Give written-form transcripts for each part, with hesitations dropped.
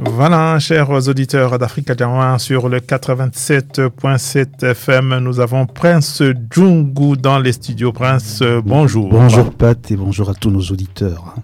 Voilà, chers auditeurs d'Africa Diamant, sur le 87.7 FM, nous avons Prince Djungu dans les studios. Prince, bonjour. Bonjour Pat et bonjour à tous nos auditeurs.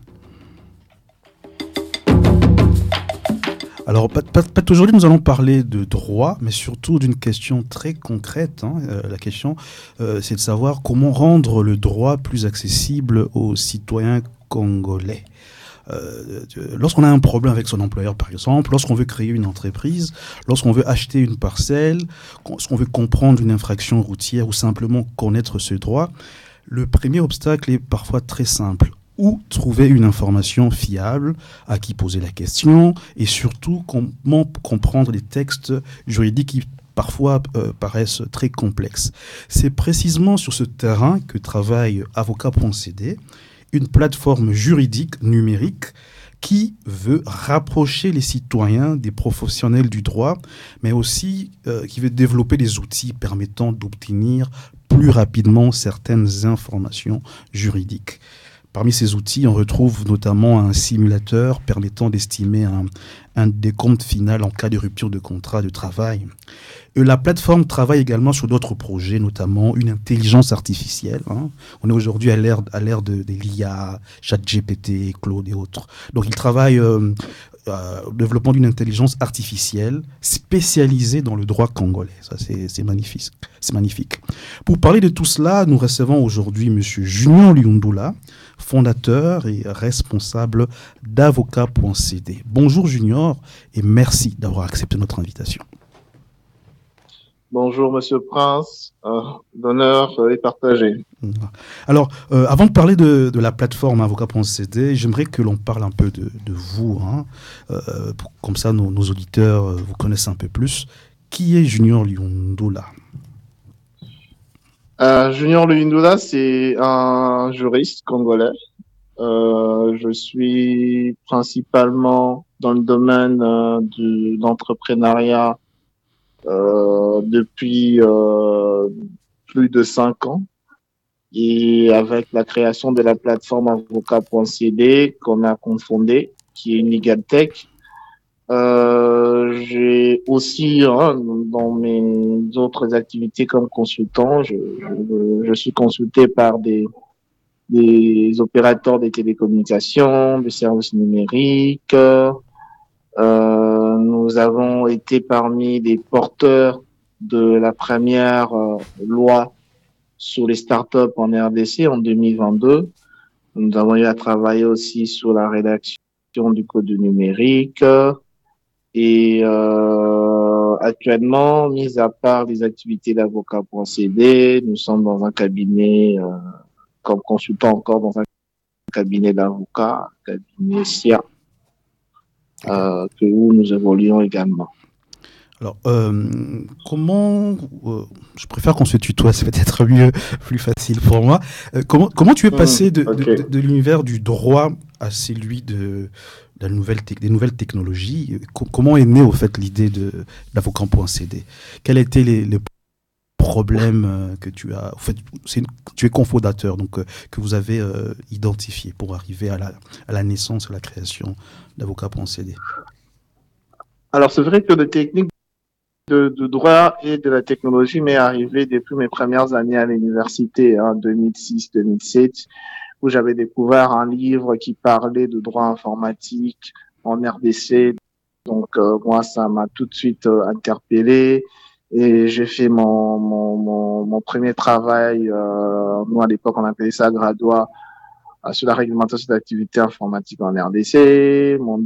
Alors, Pat, aujourd'hui, nous allons parler de droit, mais surtout d'une question très concrète. La question, c'est de savoir comment rendre le droit plus accessible aux citoyens congolais. Lorsqu'on a un problème avec son employeur, par exemple, lorsqu'on veut créer une entreprise, lorsqu'on veut acheter une parcelle, lorsqu'on veut comprendre une infraction routière ou simplement connaître ce droit, le premier obstacle est parfois très simple. Où trouver une information fiable, à qui poser la question, et surtout comment comprendre les textes juridiques qui parfois paraissent très complexes. C'est précisément sur ce terrain que travaille Avocat.cd, une plateforme juridique numérique qui veut rapprocher les citoyens des professionnels du droit, mais aussi qui veut développer des outils permettant d'obtenir plus rapidement certaines informations juridiques. Parmi ces outils, on retrouve notamment un simulateur permettant d'estimer un décompte final en cas de rupture de contrat de travail. Et la plateforme travaille également sur d'autres projets, notamment une intelligence artificielle. On est aujourd'hui à l'ère de l'IA, ChatGPT, Claude et autres. Donc, il travaille au développement d'une intelligence artificielle spécialisée dans le droit congolais. Ça, c'est magnifique. C'est magnifique. Pour parler de tout cela, nous recevons aujourd'hui M. Junior Luyundula, fondateur et responsable d'Avocat.cd. Bonjour Junior et merci d'avoir accepté notre invitation. Bonjour Monsieur Prince, l'honneur est partagé. Alors, avant de parler de la plateforme Avocat.cd, j'aimerais que l'on parle un peu de vous, comme ça nos auditeurs vous connaissent un peu plus. Qui est Junior Luyundula ? Junior Luyundula, c'est un juriste congolais. Je suis principalement dans le domaine de l'entrepreneuriat depuis plus de 5 ans. Et avec la création de la plateforme Avocat.cd qu'on a confondée, qui est une Legal Tech, j'ai aussi, dans mes autres activités comme consultant, je suis consulté par des opérateurs des télécommunications, des services numériques. Nous avons été parmi les porteurs de la première loi sur les startups en RDC en 2022. Nous avons eu à travailler aussi sur la rédaction du code du numérique. Et actuellement, mis à part les activités d'Avocat.cd, nous sommes dans un cabinet, comme consultant encore dans un cabinet d'avocats, cabinet SIA, où nous évoluons également. Alors, comment, je préfère qu'on se tutoie, c'est peut-être mieux, plus facile pour moi. Comment tu es passé de l'univers du droit à celui des nouvelles technologies? Comment est née au fait l'idée d'Avocat.cd? Quels étaient les problèmes que tu as? En fait, tu es cofondateur, donc que vous avez identifié pour arriver à la naissance, à la création d'Avocat.cd. Alors, c'est vrai que les techniques de droit et de la technologie m'est arrivé depuis mes premières années à l'université, 2006-2007, où j'avais découvert un livre qui parlait de droit informatique en RDC. Donc, moi, ça m'a tout de suite interpellé et j'ai fait mon premier travail. Nous, à l'époque, on appelait ça graduat sur la réglementation d'activités informatiques en RDC. Mon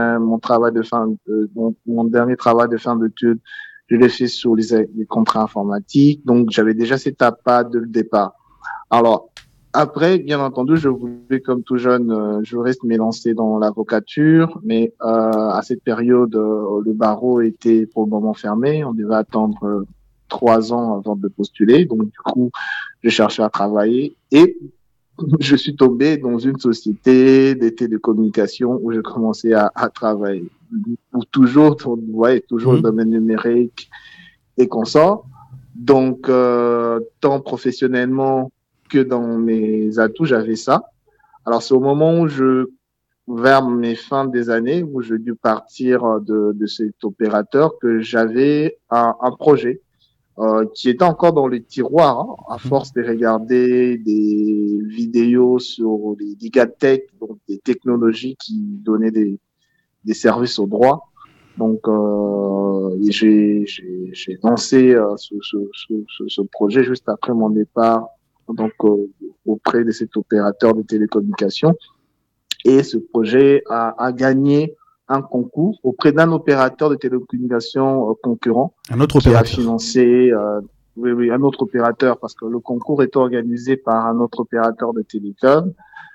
dernier travail de fin d'études, je l'ai fait sur les contrats informatiques. Donc, j'avais déjà cette APA dès le départ. Alors, après, bien entendu, je voulais, comme tout jeune juriste, m'élancer dans l'avocature, mais à cette période, le barreau était pour le moment fermé. On devait attendre 3 ans avant de postuler. Donc, du coup, je cherchais à travailler et je suis tombé dans une société de télécommunications où je commençais à travailler. Toujours le domaine numérique et consorts. Donc, tant professionnellement que dans mes atouts, j'avais ça. Alors, c'est au moment où vers mes fins des années où j'ai dû partir de cet opérateur que j'avais un projet qui était encore dans les tiroirs, hein, à force de regarder des vidéos sur les Ligatech, donc des technologies qui donnaient des services au droit. Donc, j'ai lancé ce projet juste après mon départ, donc auprès de cet opérateur de télécommunications. Et ce projet a gagné un concours auprès d'un opérateur de télécommunications concurrent. Un autre qui a opérateur. financé, oui, un autre opérateur, parce que le concours est organisé par un autre opérateur de télécom.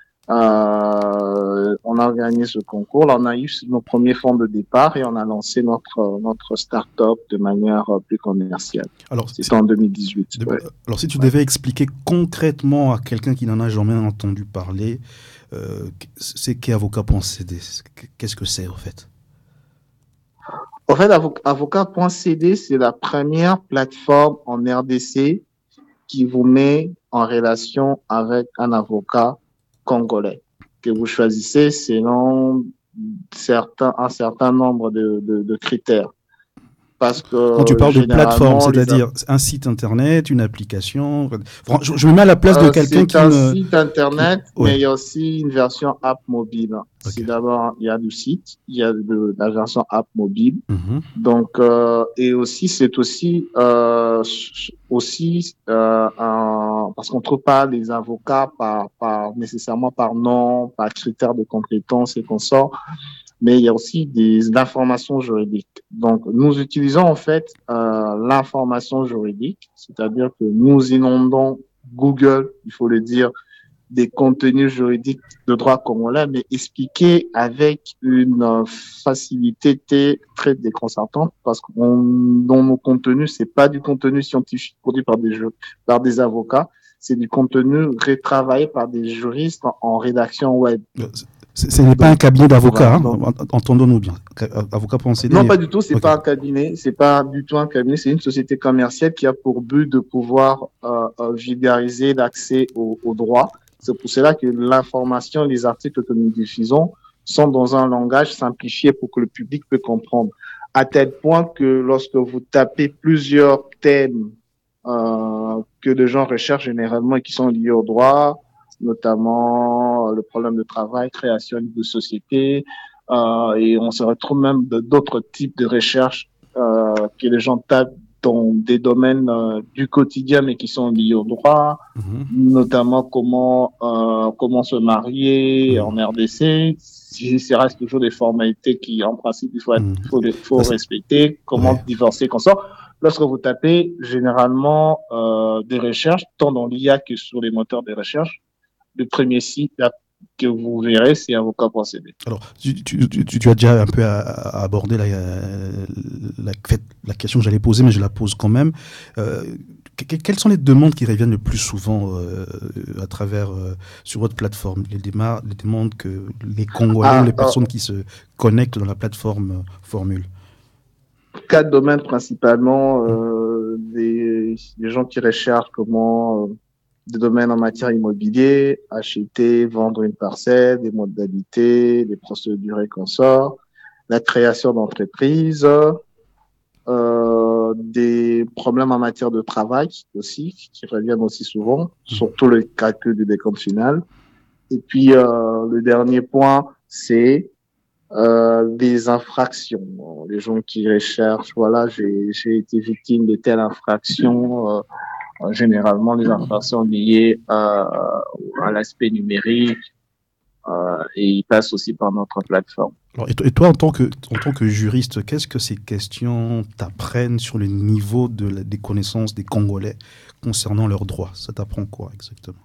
On a gagné ce concours, là, on a eu nos premiers fonds de départ et on a lancé notre start-up de manière plus commerciale. Alors, c'était en 2018. Ouais. Alors, si tu devais expliquer concrètement à quelqu'un qui n'en a jamais entendu parler, c'est qu'Avocat.cd, qu'est-ce que c'est, en fait? En fait, Avocat.cd, c'est la première plateforme en RDC qui vous met en relation avec un avocat congolais que vous choisissez selon un certain nombre de critères. Parce que quand tu parles de plateforme, c'est-à-dire un site internet, une application, je me mets à la place de quelqu'un qui... C'est un site internet, mais il y a aussi une version app mobile. Okay. D'abord, il y a le site, il y a la version app mobile. Donc, et aussi, c'est aussi parce qu'on ne trouve pas les avocats nécessairement par nom, par critères de compétences et consorts. Mais il y a aussi des informations juridiques. Donc, nous utilisons en fait l'information juridique, c'est-à-dire que nous inondons Google, il faut le dire, des contenus juridiques de droit congolais, mais expliqués avec une facilité très déconcertante, parce que dans nos contenus, c'est pas du contenu scientifique produit par des avocats, c'est du contenu retravaillé par des juristes en rédaction web. Ce n'est pas un cabinet d'avocats, hein, entendons-nous bien. Avocat.cd. Non, pas du tout, c'est pas un cabinet, c'est pas du tout un cabinet, c'est une société commerciale qui a pour but de pouvoir vulgariser l'accès au droit. C'est pour cela que l'information, les articles que nous diffusons sont dans un langage simplifié pour que le public peut comprendre. À tel point que lorsque vous tapez plusieurs thèmes que les gens recherchent généralement et qui sont liés au droit, notamment le problème de travail, création de société, et on se retrouve même d'autres types de recherches que les gens tapent dans des domaines du quotidien mais qui sont liés au droit, notamment comment se marier en RDC. Ça reste toujours des formalités qui, en principe, il faut respecter, comment divorcer, qu'on sort. Lorsque vous tapez généralement des recherches, tant dans l'IA que sur les moteurs de recherche, le premier site que vous verrez, c'est Avocat.cd. Alors, tu as déjà un peu abordé la question que j'allais poser, mais je la pose quand même. Quelles sont les demandes qui reviennent le plus souvent à travers sur votre plateforme, les demandes que les Congolais, les personnes qui se connectent dans la plateforme formulent? 4 domaines principalement, des gens qui recherchent comment des domaines en matière immobilier, acheter, vendre une parcelle, des modalités, des procédures et consorts, la création d'entreprises, des problèmes en matière de travail aussi, qui reviennent aussi souvent, surtout le calcul du décompte final. Et puis, le dernier point, c'est des infractions. Les gens qui recherchent, voilà, j'ai été victime de telle infraction, généralement les infractions liées à l'aspect numérique, et ils passent aussi par notre plateforme. Alors, et toi, en tant que juriste, qu'est-ce que ces questions t'apprennent sur le niveau des connaissances des Congolais concernant leurs droits? Ça t'apprend quoi exactement?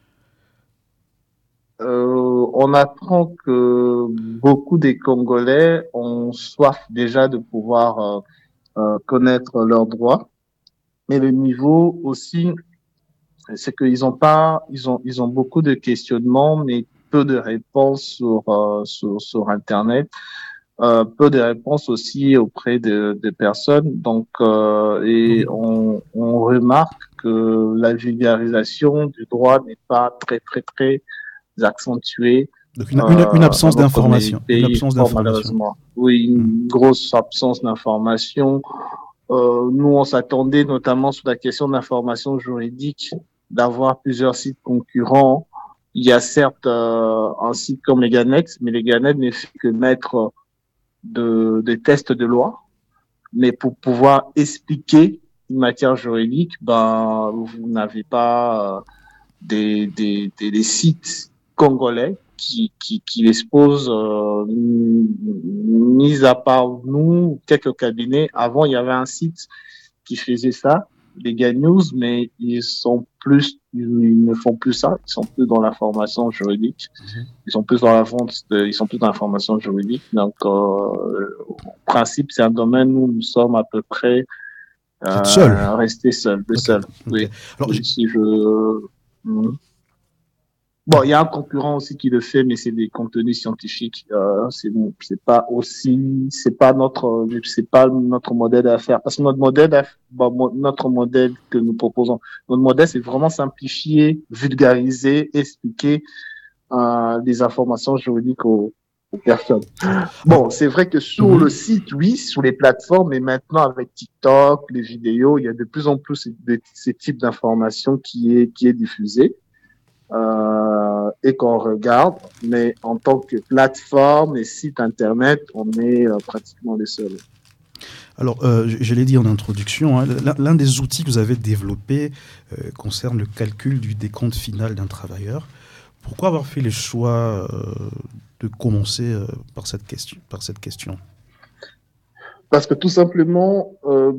On apprend que beaucoup des Congolais ont soif déjà de pouvoir connaître leurs droits, mais le niveau aussi, c'est qu'ils ont beaucoup de questionnements, mais peu de réponses sur Internet, peu de réponses aussi auprès de personnes. Donc, et on remarque que la vulgarisation du droit n'est pas très accentuée Donc une absence d'information. Une absence d'information. Malheureusement. Oui, une grosse absence d'information. Nous, on s'attendait notamment sur la question d'information juridique d'avoir plusieurs sites concurrents. Il y a certes un site comme Leganet, mais Leganet ne fait que mettre des tests de loi. Mais pour pouvoir expliquer une matière juridique, vous n'avez pas des sites congolais qui l'exposent, mis à part nous, quelques cabinets. Avant, il y avait un site qui faisait ça, les Lega News, mais ils ne font plus ça. Ils sont plus dans la formation juridique. Ils sont plus dans la vente, ils sont plus dans la formation juridique. Donc, au principe, c'est un domaine où nous sommes à peu près restés seuls, seul. Oui. Alors, si Bon, il y a un concurrent aussi qui le fait, mais c'est des contenus scientifiques. C'est pas notre modèle d'affaires. Parce que notre modèle que nous proposons, notre modèle, c'est vraiment simplifier, vulgariser, expliquer des informations juridiques aux personnes. Bon, c'est vrai que sur le site, oui, sur les plateformes, et maintenant avec TikTok, les vidéos, il y a de plus en plus de ces types d'informations qui est diffusé. Et qu'on regarde, mais en tant que plateforme et site internet, on est pratiquement les seuls. Alors, je l'ai dit en introduction, hein, l'un des outils que vous avez développé concerne le calcul du décompte final d'un travailleur. Pourquoi avoir fait le choix de commencer par cette question Parce que tout simplement,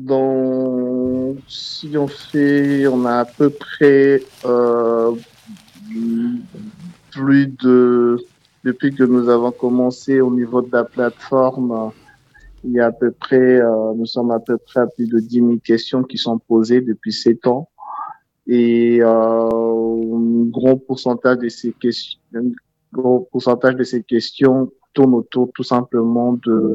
si on a à peu près depuis que nous avons commencé au niveau de la plateforme, il y a à peu près, nous sommes à peu près à plus de 10 000 questions qui sont posées depuis 7 ans. Et un gros pourcentage de ces questions tourne autour tout simplement de